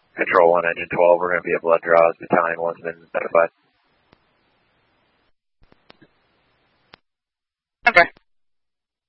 Control 1, Engine 12, we're going to be able to draw as battalion 1's been identified.